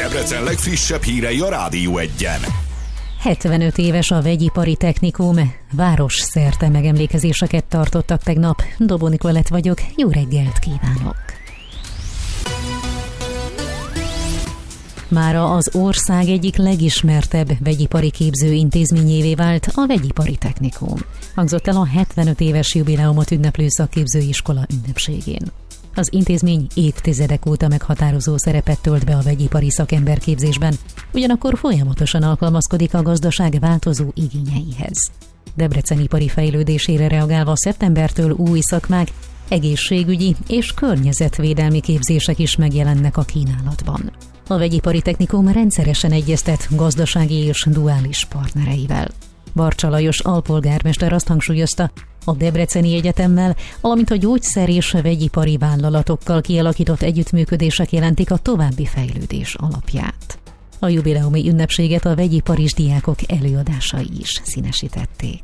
Debrecen legfrissebb hírei a Rádió Egyen. 75 éves a Vegyipari Technikum. Városszerte megemlékezéseket tartottak tegnap. Dobó Nikolett vagyok, jó reggelt kívánok! Mára az ország egyik legismertebb vegyipari képzőintézményévé vált a Vegyipari Technikum. Hangzott el a 75 éves jubileumot ünneplő szakképzőiskola ünnepségén. Az intézmény évtizedek óta meghatározó szerepet tölt be a vegyipari szakemberképzésben, ugyanakkor folyamatosan alkalmazkodik a gazdaság változó igényeihez. Debrecen ipari fejlődésére reagálva szeptembertől új szakmák, egészségügyi és környezetvédelmi képzések is megjelennek a kínálatban. A Vegyipari Technikum rendszeresen egyeztet gazdasági és duális partnereivel. Barcsa Lajos alpolgármester azt hangsúlyozta, a Debreceni Egyetemmel, valamint a gyógyszer és vegyipari vállalatokkal kialakított együttműködések jelentik a további fejlődés alapját. A jubileumi ünnepséget a vegyiparis diákok előadásai is színesítették.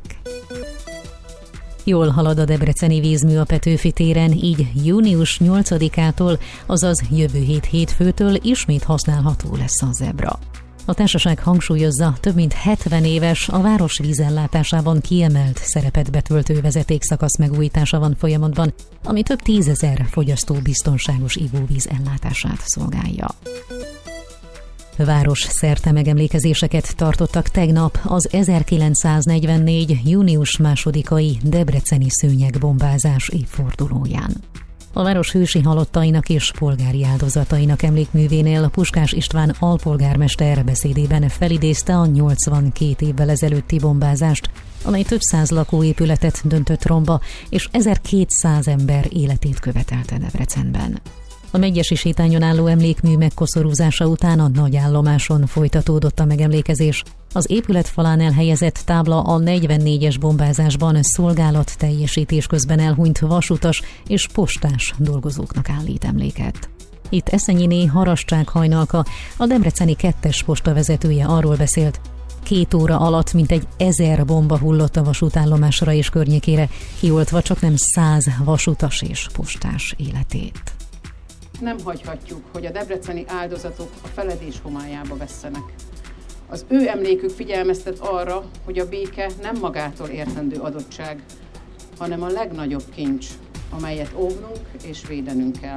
Jól halad a debreceni vízmű a Petőfi téren, így június 8-ától, azaz jövő hét hétfőtől ismét használható lesz a zebra. A társaság hangsúlyozza, több mint 70 éves, a város vízellátásában kiemelt szerepet betöltő vezetékszakasz megújítása van folyamatban, ami több 10 000 fogyasztó biztonságos ivóvíz ellátását szolgálja. Város szerte megemlékezéseket tartottak tegnap az 1944. június 2-ai debreceni szőnyegbombázás évfordulóján. A város hősi halottainak és polgári áldozatainak emlékművénél Puskás István alpolgármester beszédében felidézte a 82 évvel ezelőtti bombázást, amely több száz lakóépületet döntött romba, és 1200 ember életét követelte Debrecenben. A Medgyesi sétányon álló emlékmű megkoszorúzása után a nagy állomáson folytatódott a megemlékezés. Az épület falán elhelyezett tábla a 44-es bombázásban szolgálat teljesítés közben elhunyt vasutas és postás dolgozóknak állít emléket. Itt Eszenyiné Harascsák Hajnalka, a debreceni 2-es posta vezetője arról beszélt, 2 óra alatt mintegy 1000 bomba hullott a vasútállomásra és környékére, kioltva csaknem 100 vasutas és postás életét. Nem hagyhatjuk, hogy a debreceni áldozatok a feledés homályába vesszenek. Az ő emlékük figyelmeztet arra, hogy a béke nem magától értendő adottság, hanem a legnagyobb kincs, amelyet óvnunk és védenünk kell.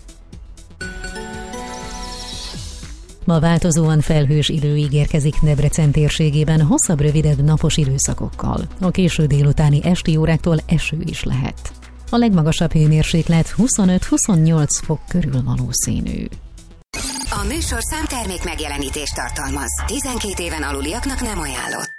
Ma változóan felhős idő ígérkezik Debrecen térségében hosszabb, rövidebb napos időszakokkal. A késő délutáni esti óráktól eső is lehet. A legmagasabb hőmérséklet 25-28 fok körül valószínű. A műsorszám termék megjelenítést tartalmaz. 12 éven aluliaknak nem ajánlott.